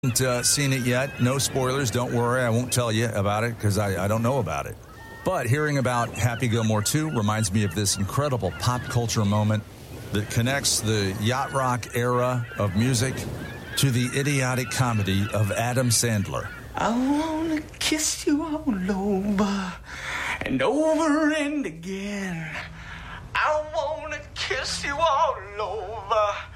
Haven't seen it yet. No spoilers. Don't worry. I won't tell you about it because I don't know about it. But hearing about Happy Gilmore 2 reminds me of this incredible pop culture moment that connects the yacht rock era of music to the idiotic comedy of Adam Sandler. I want to kiss you all over and over and again. I want to kiss you all over